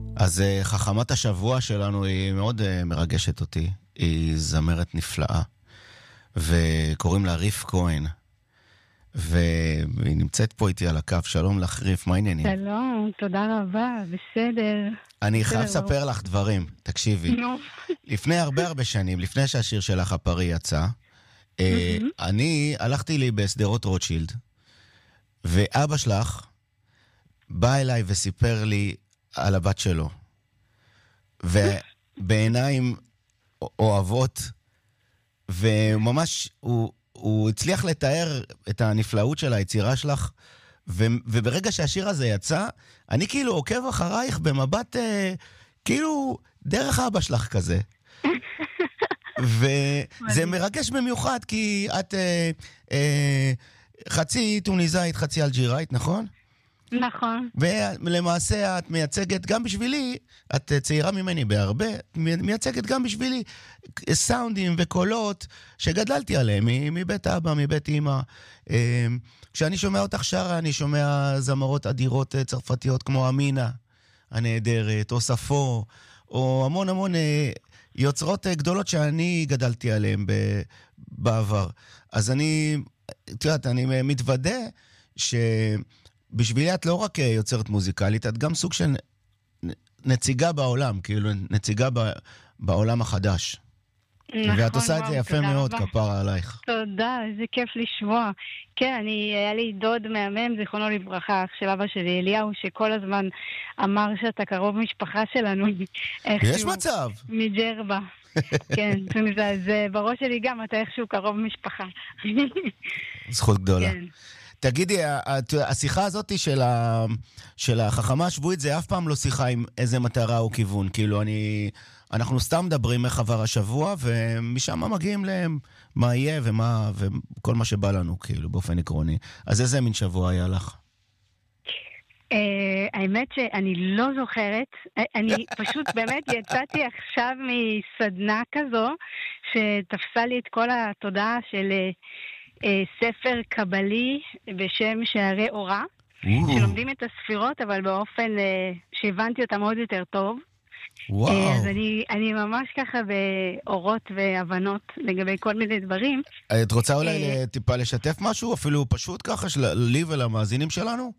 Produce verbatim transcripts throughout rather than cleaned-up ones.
אז uh, חכמת השבוע שלנו היא מאוד uh, מרגשת אותי. היא זמרת נפלאה. וקוראים לה ריף כהן. והיא נמצאת פה איתי על הקו. שלום לך ריף, מה העניינים? שלום, תודה רבה, בסדר. אני בסדר, חייב לספר לך דברים, תקשיבי. נו. לפני הרבה הרבה שנים, לפני שהשיר שלך הפרי יצא, אה, אני הלכתי לי בסדרות רוטשילד, ואבא שלך בא אליי וסיפר לי על הבת שלו. ובעיניים אוהבות, וממש הוא, הוא הצליח לתאר את הנפלאות של היצירה שלך, ו, וברגע שהשיר הזה יצא, אני כאילו עוקב אחרייך במבט אה, כאילו דרך אבא שלך כזה. וזה מרגש במיוחד, כי את אה, אה, חצי טוניסאית, חצי אלג'יראית, נכון? נכון. ולמעשה את מייצגת גם בשבילי, את צעירה ממני בהרבה, מייצגת גם בשבילי סאונדים וקולות שגדלתי עליהם מבית אבא, מבית אמא. כשאני שומע אותך שרה, אני שומע זמרות אדירות צרפתיות כמו אמינה הנהדרת, או ספו, או המון המון יוצרות גדולות שאני גדלתי עליהם בעבר. אז אני, תראית, אני מתוודא ש... בשבילי את לא רק יוצרת מוזיקלית, את גם סוג של נציגה בעולם, כאילו נציגה בעולם החדש. נכון, ואת עושה את זה וואו, יפה תודה מאוד, רבה. כפרה עלייך. תודה, איזה כיף לשמוע. כן, אני, היה לי דוד מהמם, זיכרונו לברכה, אח של אבא שלי, אליהו, שכל הזמן אמר שאתה קרוב משפחה שלנו. יש איכשהו, מצב. מג'רבה. כן, אז בראש שלי גם אתה איכשהו קרוב משפחה. זכות גדולה. כן. תגידי, השיחה הזאת של, ה... של החכמה השבועית, זה אף פעם לא שיחה עם איזה מטרה או כיוון. כאילו, אני... אנחנו סתם מדברים איך עבר השבוע, ומשם מגיעים להם מה יהיה ומה... וכל מה שבא לנו, כאילו, באופן עקרוני. אז איזה מין שבוע היה לך? האמת שאני לא זוכרת. אני פשוט באמת יצאתי עכשיו מסדנה כזו, שתפסה לי את כל התודעה של... ספר קבלי בשם שערי אורה, שלומדים את הספירות, אבל באופן שהבנתי אותה מאוד יותר טוב. וואו. אז אני, אני ממש ככה באורות והבנות לגבי כל מיני דברים. את רוצה אולי טיפה לשתף משהו, אפילו פשוט ככה, לי ולמאזינים שלנו?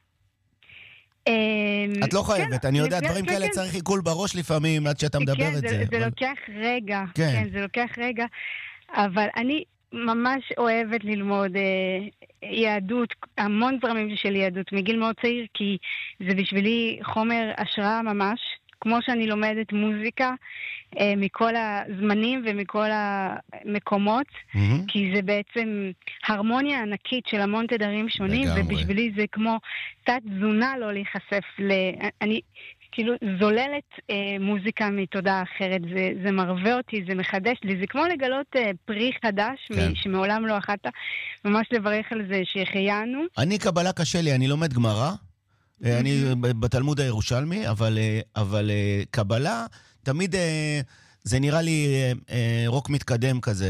את לא חייבת, אני יודע, דברים כאלה צריך עיכול בראש לפעמים, עד שאתה מדבר את זה. זה לוקח רגע, כן, זה לוקח רגע, אבל אני... ממש אוהבת ללמוד אה, יהדות, המון זרמים של יהדות, מגיל מאוד צעיר, כי זה בשבילי חומר השראה ממש, כמו שאני לומדת מוזיקה אה, מכל הזמנים ומכל המקומות, mm-hmm. כי זה בעצם הרמוניה ענקית של המון תדרים שונים, לגמרי. ובשבילי זה כמו תת תזונה לא להיחשף ל... אני... כאילו זוללת אה, מוזיקה מתודעה אחרת, זה, זה מרווה אותי, זה מחדש לי, זה כמו לגלות אה, פרי חדש, כן. מ, שמעולם לא אכלת, ממש לברך על זה שהחיינו. אני קבלה קשה לי, אני לומד גמרא, mm-hmm. אני בתלמוד הירושלמי, אבל, אבל קבלה תמיד זה נראה לי רוק מתקדם כזה,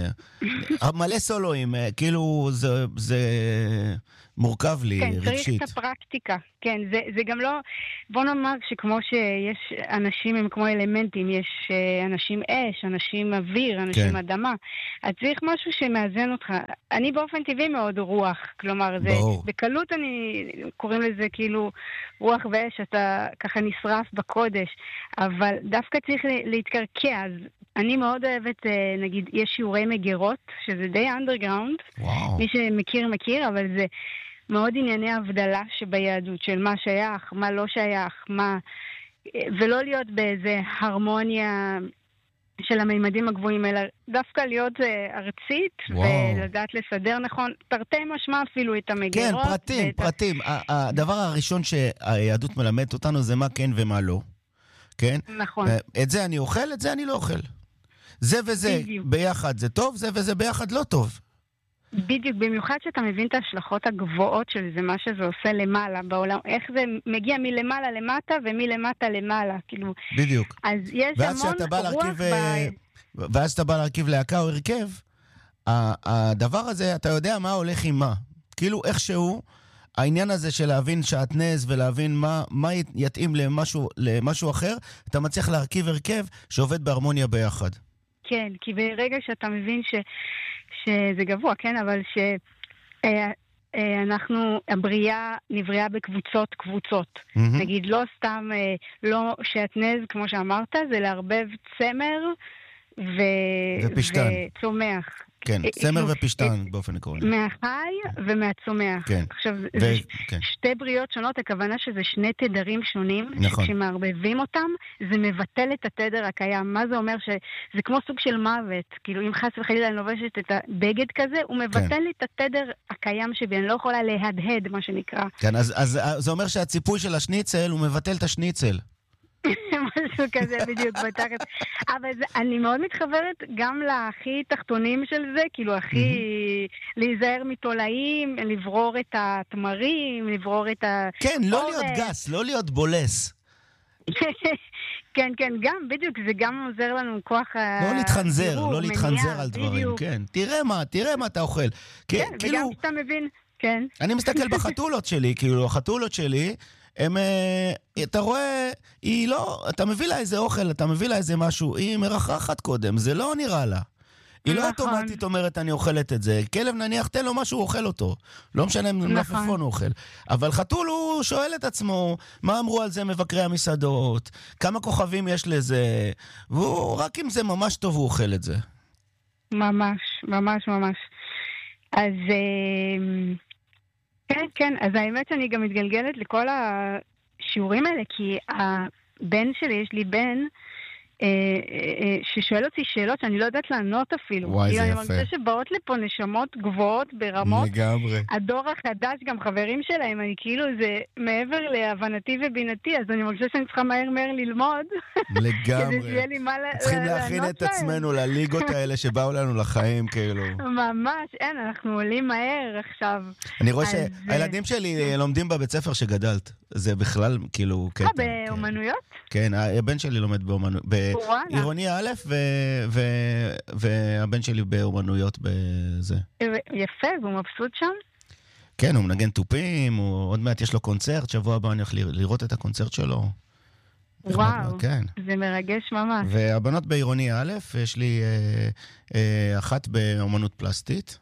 מלא סולואים, כאילו זה... זה... מורכב לי, כן, רגשית. צריך את הפרקטיקה. כן, זה, זה גם לא... בוא נאמר שכמו שיש אנשים הם כמו אלמנטים, יש אנשים אש, אנשים אוויר, אנשים כן. אדמה. אז צריך משהו שמאזן אותך. אני באופן טבעי מאוד רוח, כלומר, זה... ברור. בקלות אני... קוראים לזה כאילו רוח ואש, אתה ככה נשרף בקודש. אבל דווקא צריך להתקרקע, אז... אני מאוד אוהבת, נגיד, יש שיעורי מגירות, שזה די אנדרגראונד. וואו. מי שמכיר מכיר, אבל זה מאוד ענייני הבדלה שביהדות, של מה שייך, מה לא שייך, מה... ולא להיות באיזה הרמוניה של המימדים הגבוהים, אלא דווקא להיות ארצית, וואו. ולדעת לסדר נכון, תרתי משמע אפילו את המגירות. כן, פרטים, ואת... פרטים. הדבר הראשון שהיהדות מלמדת אותנו זה מה כן ומה לא. כן? נכון. את זה אני אוכל, את זה אני לא אוכל. זה וזה בדיוק. ביחד זה טוב, זה וזה ביחד לא טוב. בדיוק, במיוחד שאתה מבין את ההשלכות הגבוהות של זה, מה שזה עושה למעלה בעולם, איך זה מגיע מלמעלה למטה ומלמטה למעלה, כאילו. בדיוק. אז יש המון רוח ב... ואז שאתה בא להרכיב להקה או הרכב, הדבר הזה, אתה יודע מה הולך עם מה. כאילו איכשהו, העניין הזה של להבין שעטנז ולהבין מה, מה יתאים למשהו, למשהו אחר, אתה מצליח להרכיב הרכב שעובד בהרמוניה ביחד. כן, כי ברגע שאתה מבין ש, שזה גבוה, כן, אבל ש... אה, אנחנו, הבריאה נבראה בקבוצות קבוצות. Mm-hmm. נגיד, לא סתם, לא שעטנז, כמו שאמרת, זה לערבב צמר ו... ופשטן. וצומח. כן, צמר ופשטן באופן עקרוני. מהחי ומהצומח. כן. עכשיו, ו... זה כן. שתי בריאות שונות, הכוונה שזה שני תדרים שונים, נכון. שכשמערבבים אותם, זה מבטל את התדר הקיים. מה זה אומר? שזה כמו סוג של מוות. כאילו, אם חס וחלילה אני לובשת את הבגד כזה, הוא מבטל כן. לי את התדר הקיים שבי. אני לא יכולה להדהד, מה שנקרא. כן, אז, אז זה אומר שהציפוי של השניצל, הוא מבטל את השניצל. משהו כזה בדיוק בתחת. אבל זה, אני מאוד מתחברת גם להכי תחתונים של זה, כאילו הכי להיזהר מתולעים, לברור את התמרים, לברור את ה... כן, לא להיות גס, לא להיות בולס. כן, כן, גם, בדיוק, זה גם עוזר לנו כוח... לא להתחנזר, לא להתחנזר על דברים, כן. תראה מה, תראה מה אתה אוכל. כן, וגם שאתה מבין, כן. אני מסתכל בחתולות שלי, כאילו, החתולות שלי... הם, אתה רואה, היא לא, אתה מביא לה איזה אוכל, אתה מביא לה איזה משהו, היא מרחחת קודם, זה לא נראה לה. היא לא אוטומטית אומרת, אני אוכלת את זה. כלב נניח, תן לו משהו, הוא אוכל אותו. לא משנה מלפפון הוא אוכל. אבל חתול הוא שואל את עצמו, מה אמרו על זה מבקרי המסעדות, כמה כוכבים יש לזה, והוא רק אם זה ממש טוב, הוא אוכל את זה. ממש, ממש, ממש. אז... כן, כן, אז האמת שאני גם מתגלגלת לכל השיעורים האלה, כי הבן שלי, יש לי בן, אה, אה, ששואל אותי שאלות שאני לא יודעת לענות אפילו. וואי, זה יפה. אני מרגישה שבאות לפה נשמות גבוהות ברמות. לגמרי. הדור החדש, גם חברים שלהם, אני כאילו, זה מעבר להבנתי ובינתי, אז אני מרגישה שאני צריכה מהר מהר ללמוד. לגמרי. כדי שיהיה לי מה לענות להם. צריכים להכין את עצמנו לליגות האלה שבאו לנו לחיים, כאילו. ממש, אין, אנחנו עולים מהר עכשיו. אני רואה שהילדים שלי לומדים בבית ספר שגדלת. זה בכלל, כאילו, קטע. אה, באומנויות? כן, הבן שלי לומד באומנויות. בעירוני א', והבן שלי באומנויות בזה. יפה, והוא מבסוט שם? כן, הוא מנגן טופים, עוד מעט יש לו קונצרט, שבוע הבא אני הולך לראות את הקונצרט שלו. וואו, זה מרגש ממש. והבנות בעירוני א', יש לי אחת באומנות פלסטית,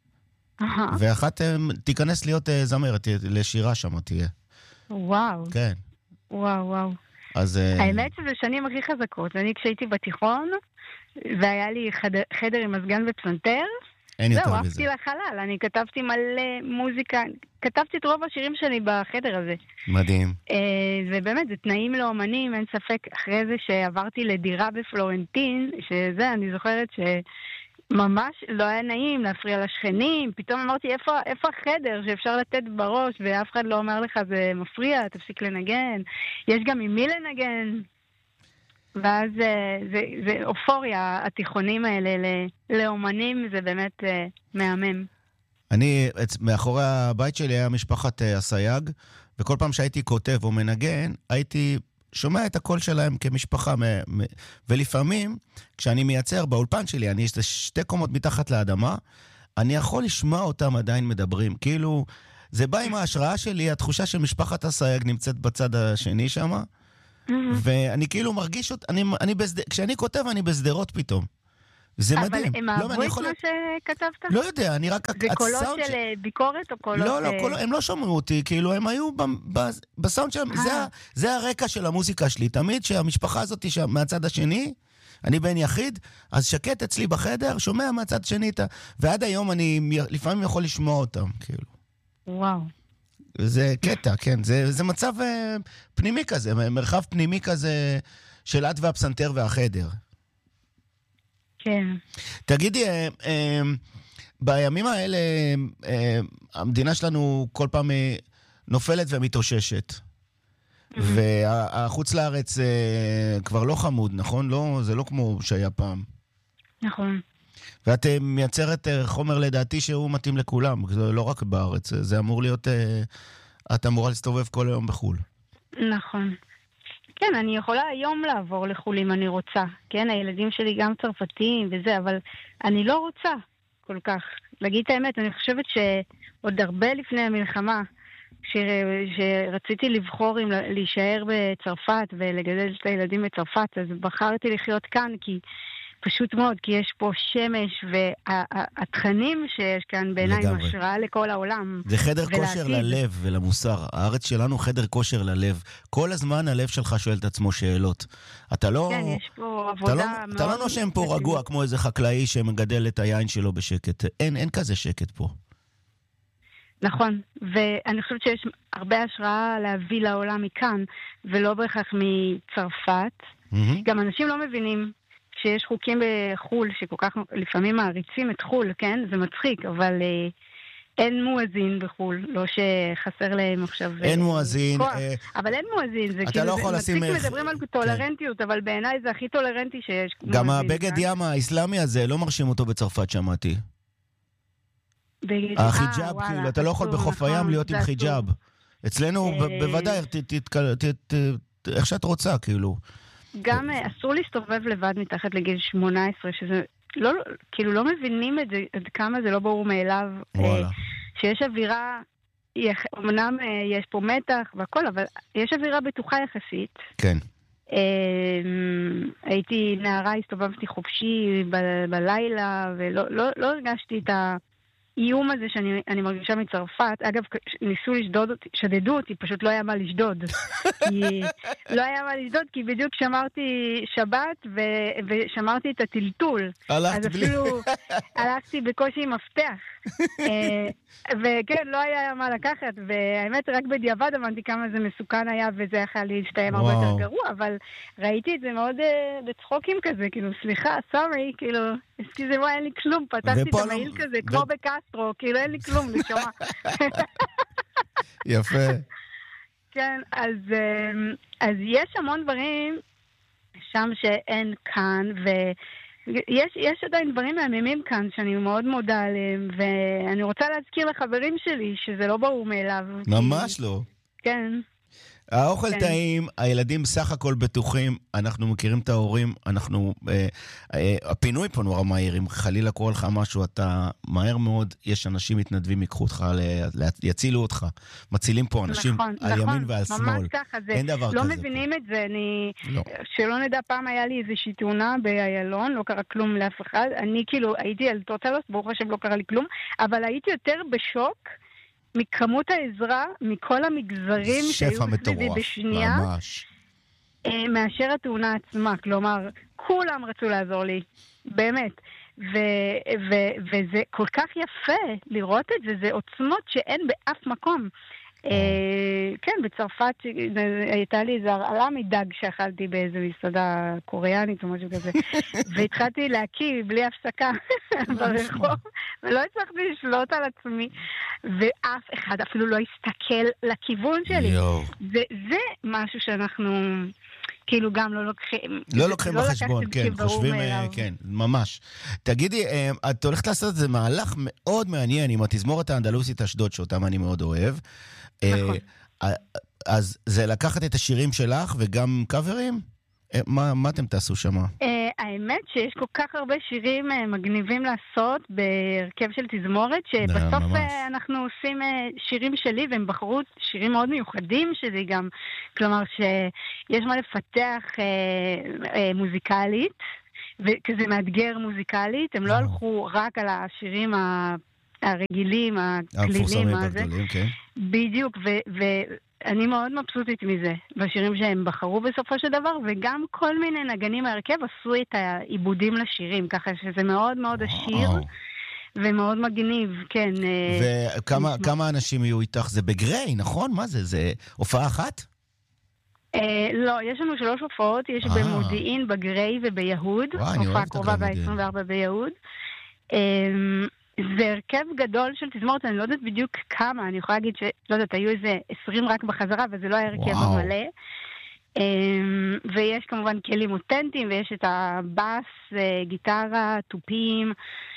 ואחת תיכנס להיות זמרת, לשירה שם תהיה. וואו. כן. וואו, וואו. אז... האמת שזה שנים הכי חזקות. אני כשהייתי בתיכון, והיה לי חדר, חדר עם מזגן ופסנתר, אין יותר זהו, מזה. עפתי לחלל. אני כתבתי מלא מוזיקה, כתבתי את רוב השירים שלי בחדר הזה. מדהים. ובאמת, זה תנאים לאומנים, אין ספק. אחרי זה שעברתי לדירה בפלורנטין, שזה, אני זוכרת ש... ממש לא היה נעים להפריע לשכנים, פתאום אמרתי, איפה, איפה החדר שאפשר לתת בראש, ואף אחד לא אומר לך, זה מפריע, תפסיק לנגן. יש גם עם מי לנגן. ואז זה, זה, זה אופוריה, התיכונים האלה לאומנים, זה באמת מהמם. אני, מאחורי הבית שלי היה משפחת הסייג, וכל פעם שהייתי כותב או מנגן, הייתי... שומע את הקול שלהם כמשפחה, ולפעמים, כשאני מייצר באולפן שלי, אני יש שתי קומות מתחת לאדמה, אני יכול לשמוע אותם עדיין מדברים. כאילו, זה בא עם ההשראה שלי, התחושה של משפחת הסייג נמצאת בצד השני שם, ואני כאילו מרגיש אותה, אני, אני בסד... כשאני כותב, אני בסדרות פתאום. זה אבל מדהים. אבל הם אהבו את יכול... מה שכתבת? לא יודע, אני רק... זה קולות של ש... ביקורת או קולות... לא, לא, קול... הם לא שומעו אותי, כאילו, הם היו ב... ב... בסאונד שלהם, זה, זה הרקע של המוזיקה שלי. תמיד שהמשפחה הזאת שם, מהצד השני, אני בן יחיד, אז שקט אצלי בחדר, שומע מהצד שני, ועד היום אני לפעמים יכול לשמוע אותם, כאילו. וואו. זה קטע, כן, זה, זה מצב uh, פנימי כזה, מרחב פנימי כזה של את והפסנתר והחדר. כן. תגידי, אה, אה, בימים האלה אה, המדינה שלנו כל פעם אה, נופלת ומתאוששת. Mm-hmm. והחוץ לארץ אה, כבר לא חמוד, נכון? לא, זה לא כמו שהיה פעם. נכון. ואת אה, מייצרת אה, חומר לדעתי שהוא מתאים לכולם, זה לא רק בארץ, זה אמור להיות, אה, את אמורה להסתובב כל היום בחול. נכון. כן, אני יכולה היום לעבור לחול אם אני רוצה. כן, הילדים שלי גם צרפתיים וזה, אבל אני לא רוצה כל כך. להגיד את האמת, אני חושבת שעוד הרבה לפני המלחמה, שרציתי לבחור אם להישאר בצרפת ולגדל את הילדים בצרפת, אז בחרתי לחיות כאן, כי פשוט מאוד, כי יש פה שמש, והתכנים שיש כאן בעיניי השראה לכל העולם. זה חדר כושר ללב ולמוסר. הארץ שלנו חדר כושר ללב. כל הזמן הלב שלך שואל את עצמו שאלות. אתה לא... כן, יש פה עבודה מאוד... אתה לא נושם פה רגוע כמו איזה חקלאי שמגדל את היין שלו בשקט. אין, אין כזה שקט פה. נכון, ואני חושבת שיש הרבה השראה להביא לעולם מכאן, ולא בהכרח מצרפת. גם אנשים לא מבינים שיש חוקים בחול שכל כך לפעמים מעריצים את חול, כן? זה מצחיק, אבל אה, אין מואזין בחול, לא שחסר להם עכשיו אין מואזין. כוח, אה, אבל אין מואזין, זה כאילו, לא זה מצחיק איך... מדברים על טולרנטיות, כן. אבל בעיניי זה הכי טולרנטי שיש. גם הבגד ים האסלאמי הזה, לא מרשים אותו בצרפת, שמעתי. בגד... החיג'אב, אה, כאילו, אתה לא יכול בחוף נכון, הים להיות עם חיג'אב. אצלנו אה... בוודאי, איך שאת רוצה, כאילו. גם אסור להסתובב לבד מתחת לגיל שמונה עשרה, שזה לא, כאילו לא מבינים את זה, עד כמה זה לא ברור מאליו, וואלה. שיש אווירה, אמנם יש פה מתח והכל, אבל יש אווירה בטוחה יחסית. כן. הייתי נערה, הסתובבתי חופשי ב- בלילה, ולא לא, לא הרגשתי את ה... איום הזה שאני אני מרגישה מצרפת, אגב, ניסו לשדוד אותי, שדדו אותי, פשוט לא היה מה לשדוד. כי, לא היה מה לשדוד, כי בדיוק שמרתי שבת ו, ושמרתי את הטלטול. הלכת בלי. אז אפילו הלכתי בקושי עם מפתח. וכן, לא היה מה לקחת, והאמת רק בדיעבד אמרתי כמה זה מסוכן היה, וזה יכול להסתיים הרבה יותר גרוע, אבל ראיתי את זה מאוד בצחוקים כזה, כאילו, סליחה, סורי, כאילו, אסקיזה, וואי, אין לי כלום, פתחתי את המעיל כזה, כמו בקסטרו, כאילו, אין לי כלום, נשמע. יפה. כן, אז, אז יש המון דברים שם שאין כאן, ו... יש, יש עדיין דברים מהממים כאן שאני מאוד מודה עליהם, ואני רוצה להזכיר לחברים שלי שזה לא ברור מאליו. ממש כי... לא. כן. האוכל כן. טעים, הילדים סך הכל בטוחים, אנחנו מכירים את ההורים, אנחנו, אה, אה, הפינוי פה נורא מהיר, אם חלילה קורה לך משהו, אתה מהר מאוד, יש אנשים מתנדבים, ייקחו אותך, ל, יצילו אותך, מצילים פה אנשים נכון, על נכון, ימין ועל שמאל. ממש ככה, זה, אין דבר לא כזה. לא מבינים פה. את זה, אני, לא. שלא נדע, פעם היה לי איזושהי תאונה באיילון, לא קרה כלום לאף אחד, אני כאילו הייתי על טוטלוס, ברוך השם לא קרה לי כלום, אבל הייתי יותר בשוק, מכמות העזרה, מכל המגזרים שהיו סביבי בשנייה, ממש. מאשר התאונה עצמה. כלומר, כולם רצו לעזור לי, באמת. ו- ו- וזה כל כך יפה לראות את זה, זה עוצמות שאין באף מקום. כן, בצרפת הייתה לי איזו הרעלה מדג שאכלתי באיזו מסעדה קוריאנית או משהו כזה, והתחלתי להקיא בלי הפסקה ברחוב, ולא הצלחתי לשלוט על עצמי, ואף אחד אפילו לא הסתכל לכיוון שלי. זה משהו שאנחנו כאילו גם לא לוקחים... לא לוקחים בחשבון, כן, חושבים, כן, ממש. תגידי, את הולכת לעשות את זה מהלך מאוד מעניין עם התזמורת האנדלוסית אשדוד, שאותם אני מאוד אוהב. נכון. אז זה לקחת את השירים שלך וגם קאברים? מה, מה אתם תעשו שם? האמת שיש כל כך הרבה שירים מגניבים לעשות בהרכב של תזמורת, שבסוף אנחנו עושים שירים שלי, והם בחרו שירים מאוד מיוחדים שלי גם, כלומר שיש מה לפתח מוזיקלית, וכזה מאתגר מוזיקלית, הם לא הלכו רק על השירים הרגילים, הכלילים, בדיוק, ואני מאוד מבסוטית מזה, בשירים שהם בחרו בסופו של דבר, וגם כל מיני נגנים מהרכב עשו את העיבודים לשירים, ככה שזה מאוד מאוד עשיר, ומאוד מגניב, כן. וכמה אנשים יהיו איתך? זה בגריי, נכון? מה זה? זה הופעה אחת? לא, יש לנו שלוש הופעות, יש במודיעין, בגריי וביהוד, הופעה קרובה ב-עשרים וארבע ביהוד. זה הרכב גדול של תזמורת, אני לא יודעת בדיוק כמה, אני יכולה להגיד שלא יודעת, היו איזה עשרים רק בחזרה, וזה לא היה הרכב המלא. ויש כמובן כלים אותנטיים, ויש את הבאס, גיטרה, טופים,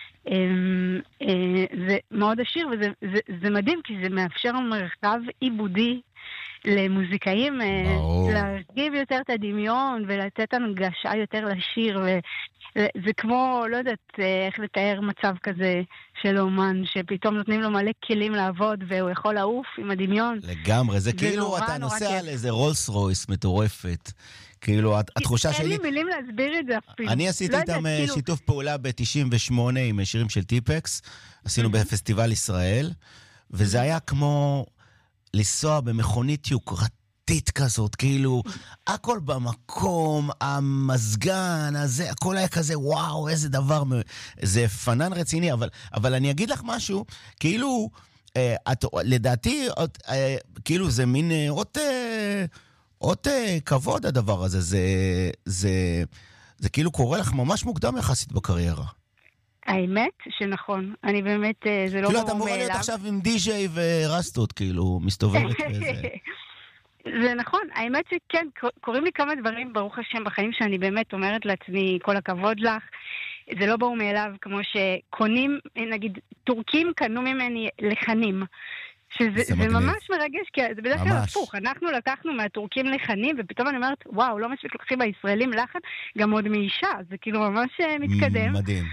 זה מאוד עשיר, וזה מדהים, כי זה מאפשר מרחב עיבודי למוזיקאים, להרגיב יותר את הדמיון, ולתת הנגשה יותר לשיר, זה כמו, לא יודעת איך לתאר מצב כזה של אומן, שפתאום נותנים לו מלא כלים לעבוד, והוא יכול לעוף עם הדמיון. לגמרי, זה כאילו אתה נוסע על איזה רולס רויס מטורפת. כאילו, התחושה שלי... אין לי מילים להסביר את זה אפילו. אני עשיתי איתם שיתוף פעולה ב-תשעים ושמונה עם שירים של טיפקס, עשינו בפסטיבל ישראל, וזה היה כמו לנסוע במכונית יוקרתית כזאת, כאילו, הכל במקום, המזגן, הזה, הכל היה כזה, וואו, איזה דבר, זה פנן רציני, אבל, אבל אני אגיד לך משהו, כאילו, את, לדעתי, כאילו, זה מין עוד... עוד כבוד הדבר הזה, זה, זה, זה כאילו קורה לך ממש מוקדם יחסית בקריירה. האמת שנכון, אני באמת, זה לא כאילו אתה אמורה להיות עכשיו עם די-ג'יי ורסטות, כאילו, מסתובבת וזה. זה נכון, האמת שכן, קוראים לי כמה דברים, ברוך השם, בחיים שאני באמת אומרת לעצמי, כל הכבוד לך, זה לא ברור מאליו, כמו שקונים, נגיד, טורקים קנו ממני לחנים, שזה זה ממש מרגש, כי זה בדרך כלל הפוך. אנחנו לקחנו מהטורקים לחנים, ופתאום אני אומרת, וואו, לא מספיק לקחים הישראלים לחן, גם עוד מאישה, זה כאילו ממש מתקדם. מדהים.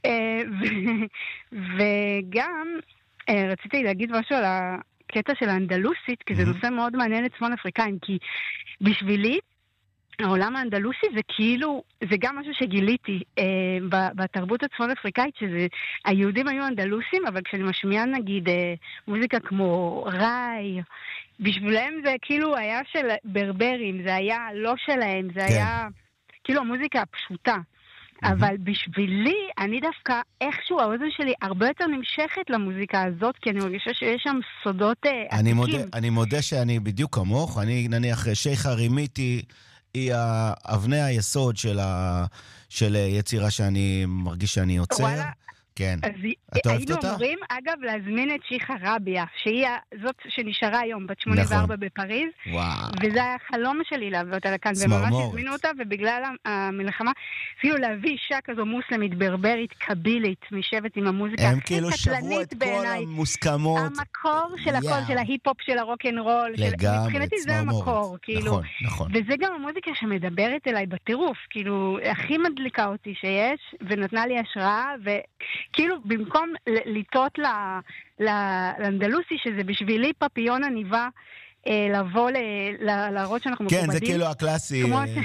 וגם רציתי להגיד משהו על הקטע של האנדלוסית, כי זה נושא מאוד מעניין לצפון אפריקאים, כי בשבילי, העולם האנדלוסי זה כאילו, זה גם משהו שגיליתי אה, בתרבות הצפון אפריקאית, שזה, היהודים היו אנדלוסים, אבל כשאני משמיעה נגיד אה, מוזיקה כמו ראי, בשבילם זה כאילו היה של ברברים, זה היה לא שלהם, זה כן. היה כאילו המוזיקה הפשוטה. Mm-hmm. אבל בשבילי, אני דווקא איכשהו האוזן שלי הרבה יותר נמשכת למוזיקה הזאת, כי אני מרגישה שיש שם סודות אה, אני עתיקים. מודה, אני מודה שאני בדיוק כמוך, אני נניח שייך הרימיתי, היא אבני היסוד של, ה... של יצירה שאני מרגיש שאני יוצר. וואלה. כן. אז היינו אמורים, אגב, להזמין את שיחה רביה, שהיא זאת שנשארה היום, בת שמונים וארבע נכון. בפריז. וואו. וזה היה חלום שלי להביא אותה לכאן, וממש הזמינו אותה, ובגלל המלחמה, אפילו להביא אישה כזו מוסלמית, ברברית, קבילית, משבט עם המוזיקה הם כאילו שברו את כל המוסכמות. המקור של הכל, yeah. של ההיפ-הופ, של הרוק-אנד-רול. לגמרי, מבחינתי זה המקור, כאילו. נכון, נכון. וזה גם המוזיקה שמדברת אליי בטירוף, כאילו, הכי מדליקה אותי שיש, ונתנה לי השראה, ו... כאילו, במקום לטעות לאנדלוסי, שזה בשבילי פפיון הניבה, לבוא להראות שאנחנו מכובדים. כן, זה כאילו הקלאסי.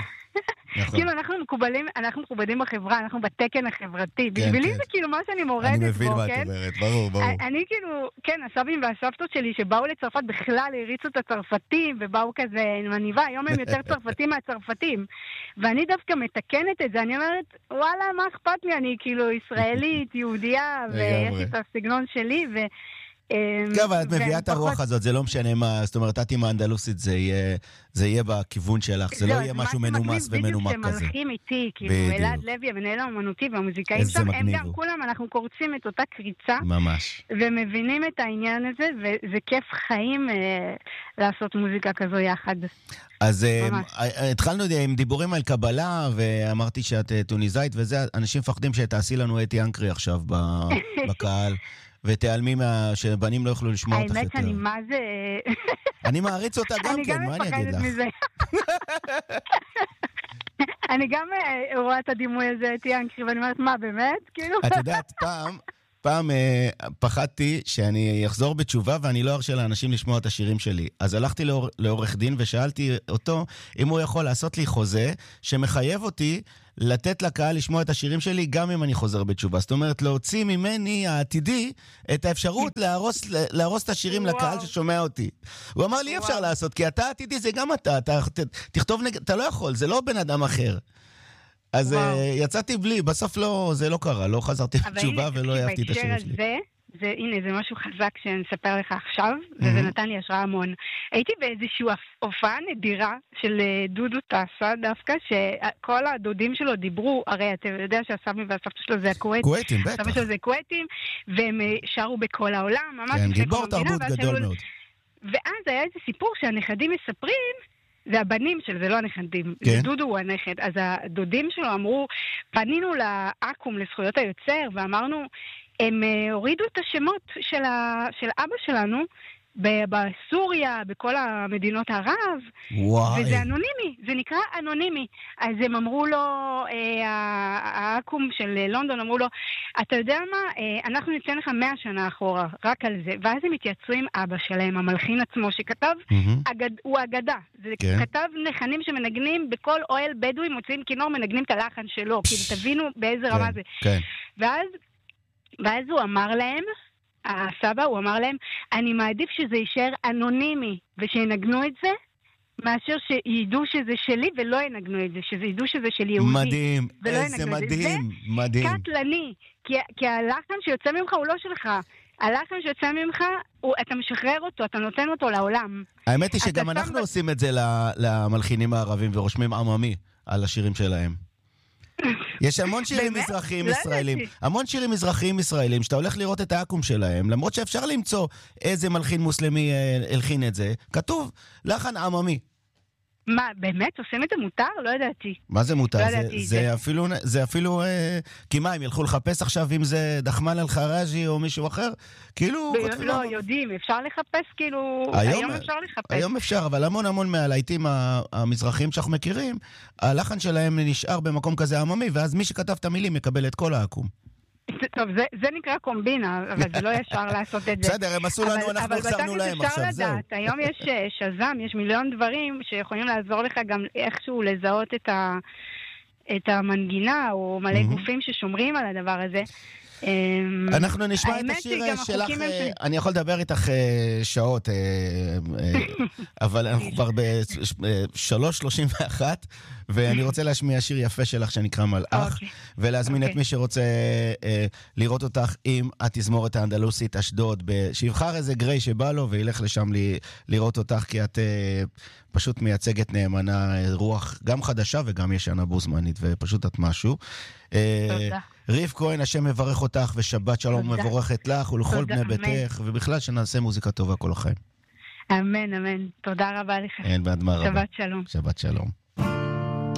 כאילו, אנחנו מקובלים, אנחנו מכובדים בחברה, אנחנו בתקן החברתי. בשבילי זה כאילו מה שאני מורדת בו, כן? אני מבין מה את אומרת, ברור, ברור. אני כאילו, כן, הסבים והסבתות שלי שבאו לצרפת בכלל הריצו את הצרפתים, ובאו כזה עם עניבה, היום הם יותר צרפתים מהצרפתים. ואני דווקא מתקנת את זה, אני אומרת, וואלה, מה אכפת לי? אני כאילו ישראלית, יהודייה, ויש לי את הסגנון שלי, ו... כן, אבל את מביאה את הרוח הזאת, זה לא משנה מה, זאת אומרת, את עם האנדלוסית, זה יהיה בכיוון שלך, זה לא יהיה משהו מנומס ומנומק כזה. בדיוק שמלכים איתי, כאילו, אלעד לוי, המנהל האמנותי והמוזיקאים שם, הם גם כולם, אנחנו קורצים את אותה קריצה, ממש. ומבינים את העניין הזה, וזה כיף חיים לעשות מוזיקה כזו יחד. אז התחלנו עם דיבורים על קבלה, ואמרתי שאת טוניסאית, וזה, אנשים מפחדים שתעשי לנו אתי אנקרי עכשיו בקהל. ותעלמי מה... שבנים לא יוכלו לשמוע אותך יותר. האמת שאני מה זה... אני מעריץ אותה גם כן, מה אני אגיד לך? אני גם רואה את הדימוי הזה, אתי אנקרי, ואני אומרת, מה, באמת? את יודעת, פעם... פעם אה, פחדתי שאני אחזור בתשובה ואני לא ארשה לאנשים לשמוע את השירים שלי. אז הלכתי לאור, לעורך דין ושאלתי אותו אם הוא יכול לעשות לי חוזה שמחייב אותי לתת לקהל לשמוע את השירים שלי גם אם אני חוזר בתשובה. זאת אומרת, להוציא ממני העתידי את האפשרות להרוס, להרוס את השירים וואו. לקהל ששומע אותי. הוא אמר לי, אי אפשר לעשות, כי אתה העתידי זה גם אתה. אתה תכתוב נגד, אתה לא יכול, זה לא בן אדם אחר. אז uh, יצאתי בלי, בסוף לא, זה לא קרה, לא חזרתי בתשובה ולא אהבתי את השיר שלי. זה, זה, הנה, זה משהו חזק שאני אספר לך עכשיו, וזה נתן לי השראה המון. הייתי באיזושהי הופעה נדירה של דודו טסה דווקא, שכל הדודים שלו דיברו, הרי אתה יודע שהסבים והסבתא שלו זה הקווייט. קווייטים, בטח. הסבתא שלו זה קווייטים, והם שרו בכל העולם, ממש. כן, גיבור תרבות גדול מאוד. ואז היה איזה סיפור שהנכדים מספרים, זה הבנים שלו, זה לא הנכדים. כן. זה דודו הוא הנכד. אז הדודים שלו אמרו, פנינו לאקום לזכויות היוצר, ואמרנו, הם הורידו את השמות של, ה... של אבא שלנו, בסוריה, בכל המדינות ערב, וואי. וזה אנונימי, זה נקרא אנונימי. אז הם אמרו לו, האקום של לונדון אמרו לו, אתה יודע מה, אנחנו ניתן לך מאה שנה אחורה, רק על זה. ואז הם מתייצרים אבא שלהם, המלחין עצמו, שכתב, הוא אגדה. זה כתב נחנים שמנגנים בכל אוהל בדואי, מוצאים כינור, מנגנים את הלחן שלו, כאילו תבינו באיזה רמה זה. ואז, ואז הוא אמר להם, הסבא, הוא אמר להם, אני מעדיף שזה יישאר אנונימי ושינגנו את זה, מאשר שידעו שזה שלי ולא ינגנו את זה, שזה ידעו שזה שלי יהודי. מדהים, איזה מדהים, מדהים. זה קטלני, כי, כי הלחן שיוצא ממך הוא לא שלך. הלחן שיוצא ממך, הוא, אתה משחרר אותו, אתה נותן אותו לעולם. האמת היא שגם אנחנו ב... עושים את זה למלחינים הערבים ורושמים עממי על השירים שלהם. יש המון שירים מזרחיים ישראלים, המון שירים מזרחיים ישראלים, שאתה הולך לראות את האקום שלהם, למרות שאפשר למצוא איזה מלחין מוסלמי הלחין את זה, כתוב לחן עממי. מה, באמת? עושים את זה מותר? לא ידעתי. מה זה מותר? זה אפילו, זה אפילו, כי מה, הם ילכו לחפש עכשיו אם זה דחמן אל-חראג'י או מישהו אחר? כאילו... לא, יודעים, אפשר לחפש, כאילו... היום אפשר לחפש. היום אפשר, אבל המון המון מהלהיטים המזרחיים שאנחנו מכירים, הלחן שלהם נשאר במקום כזה עממי, ואז מי שכתב את המילים מקבל את כל העקום. טוב, זה, זה נקרא קומבינה, אבל זה לא ישר לעשות את זה. בסדר, הם עשו לנו, אבל, אנחנו החזרנו להם עכשיו, זהו. היום יש שזם, יש מיליון דברים שיכולים לעזור לך גם איכשהו לזהות את, ה, את המנגינה, או מלא גופים ששומרים על הדבר הזה. אנחנו נשמע את השיר שלך, אני יכול לדבר איתך שעות, אבל אנחנו כבר ב-שלוש שלושים ואחת, ואני רוצה להשמיע שיר יפה שלך שנקרא מלאך, ולהזמין את מי שרוצה לראות אותך עם התזמורת האנדלוסית אשדוד, שיבחר איזה גריי שבא לו וילך לשם לראות אותך, כי את פשוט מייצגת נאמנה רוח גם חדשה וגם ישנה בו זמנית, ופשוט את משהו. תודה. ריב כהן, השם מברך אותך, ושבת שלום מבורכת לך ולכל בני ביתך, ובכלל שנעשה מוזיקה טובה כל החיים. אמן, אמן. תודה רבה לך. אין, באדמה רבה. שבת שלום. שבת שלום.